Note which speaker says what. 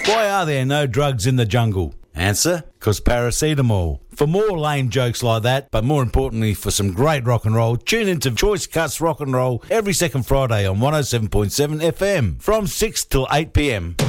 Speaker 1: Why are there no drugs in the jungle? Answer, 'cause paracetamol. For more lame jokes like that, but more importantly for some great rock and roll, tune into Choice Cuts Rock and Roll every second Friday on 107.7 FM from 6 till 8 p.m.